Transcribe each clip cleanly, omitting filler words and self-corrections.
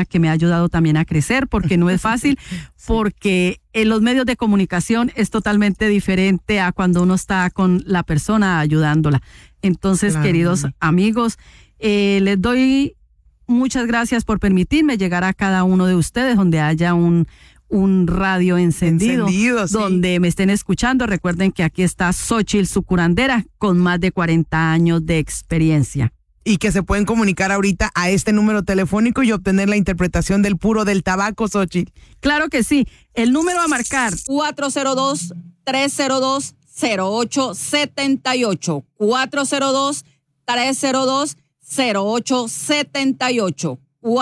persona que me ha ayudado también a crecer, porque no es fácil, porque en los medios de comunicación es totalmente diferente a cuando uno está con la persona ayudándola. Entonces, claro, queridos amigos, les doy muchas gracias por permitirme llegar a cada uno de ustedes donde haya un radio encendido sí, donde me estén escuchando. Recuerden que aquí está Xochitl, su curandera, con más de 40 años de experiencia. Y que se pueden comunicar ahorita a este número telefónico y obtener la interpretación del puro del tabaco, Xochitl. Claro que sí. El número a marcar: 402-302-0878. 402-302-0878.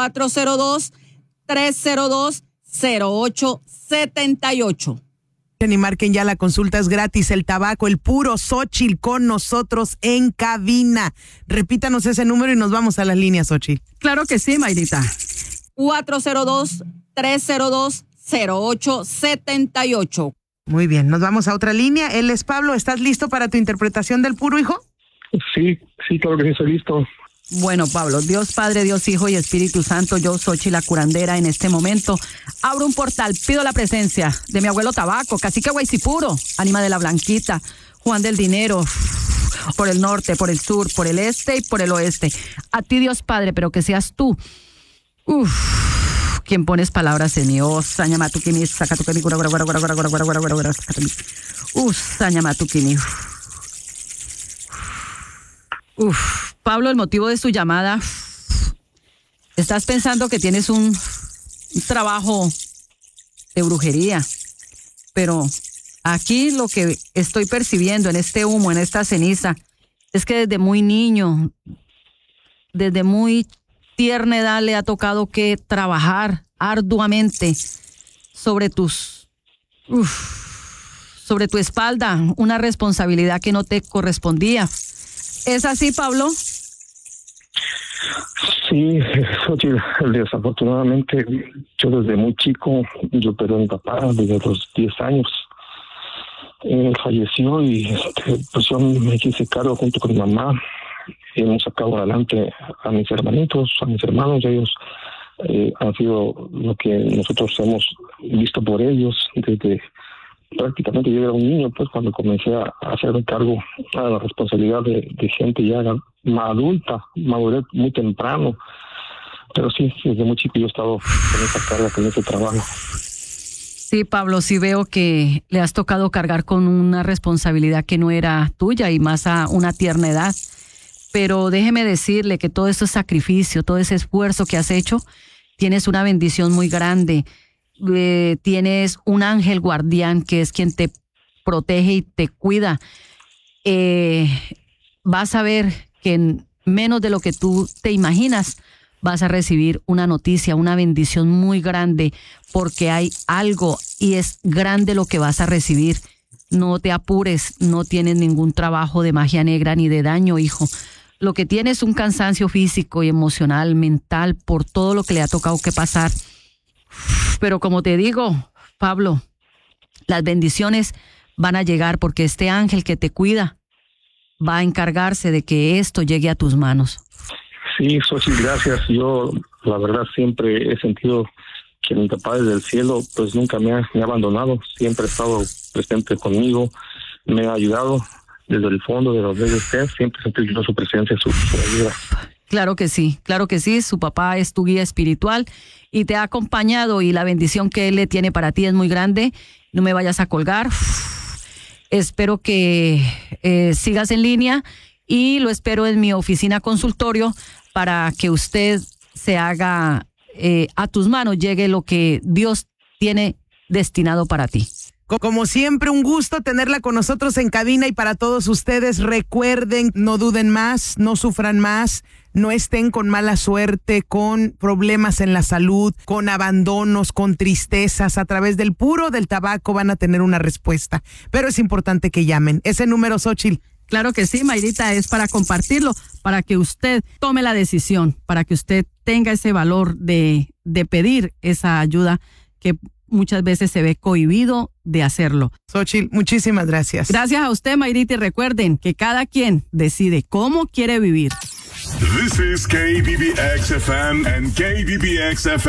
402-302-0878. Y marquen ya, la consulta es gratis. El tabaco, el puro, Xochitl con nosotros en cabina. Repítanos ese número y nos vamos a las líneas, Xochitl. Claro que sí, Mayrita. 402-302-0878. Muy bien, nos vamos a otra línea. Él es Pablo. ¿Estás listo para tu interpretación del puro, hijo? Sí, claro que sí, estoy listo. Bueno, Pablo, Dios Padre, Dios Hijo y Espíritu Santo, yo, Xochitl, la curandera, en este momento abro un portal, pido la presencia de mi abuelo Tabaco, Cacique Guaycipuro, Ánima de la Blanquita, Juan del Dinero, por el norte, por el sur, por el este y por el oeste. A ti, Dios Padre, pero que seas tú, quien pones palabras en mí. Sañamatukini, sacatukini, sañamatukini. Pablo, el motivo de su llamada, estás pensando que tienes un trabajo de brujería, pero aquí lo que estoy percibiendo en este humo, en esta ceniza, es que desde muy niño, desde muy tierna edad le ha tocado que trabajar arduamente sobre tu espalda, una responsabilidad que no te correspondía. ¿Es así, Pablo? Sí, Xochitl, desafortunadamente yo desde muy chico, yo perdí a mi papá desde los 10 años. Él falleció y pues yo me hice cargo junto con mi mamá. Hemos sacado adelante a mis hermanitos, a mis hermanos. Ellos han sido lo que nosotros hemos visto por ellos desde... Prácticamente yo era un niño, pues, cuando comencé a hacerme cargo a la responsabilidad de gente ya adulta, maduré muy temprano. Pero sí, desde muy chico yo he estado con esa carga, con ese trabajo. Sí, Pablo, sí veo que le has tocado cargar con una responsabilidad que no era tuya y más a una tierna edad. Pero déjeme decirle que todo ese sacrificio, todo ese esfuerzo que has hecho, tienes una bendición muy grande. Tienes un ángel guardián que es quien te protege y te cuida. Vas a ver que en menos de lo que tú te imaginas vas a recibir una noticia, una bendición muy grande, porque hay algo y es grande lo que vas a recibir. No te apures, no tienes ningún trabajo de magia negra ni de daño, hijo. Lo que tienes es un cansancio físico y emocional, mental, por todo lo que le ha tocado que pasar. Pero como te digo, Pablo, las bendiciones van a llegar porque este ángel que te cuida va a encargarse de que esto llegue a tus manos. Sí, Xochitl, gracias. Yo, la verdad, siempre he sentido que mi papá desde el cielo, pues nunca me ha abandonado. Siempre ha estado presente conmigo, me ha ayudado desde el fondo de los dedos. Siempre he sentido su presencia, su ayuda. Claro que sí, su papá es tu guía espiritual y te ha acompañado y la bendición que él le tiene para ti es muy grande. No me vayas a colgar. Espero que sigas en línea y lo espero en mi oficina consultorio para que usted se haga, a tus manos llegue lo que Dios tiene destinado para ti. Como siempre, un gusto tenerla con nosotros en cabina y para todos ustedes, recuerden, no duden más, no sufran más, no estén con mala suerte, con problemas en la salud, con abandonos, con tristezas. A través del puro del tabaco van a tener una respuesta, pero es importante que llamen. Ese número, Xochitl. Claro que sí, Mayrita, es para compartirlo, para que usted tome la decisión, para que usted tenga ese valor de pedir esa ayuda que muchas veces se ve cohibido de hacerlo. Xochitl, muchísimas gracias. Gracias a usted, Mayrita, y recuerden que cada quien decide cómo quiere vivir. This is KBBX FM and KBBX FM.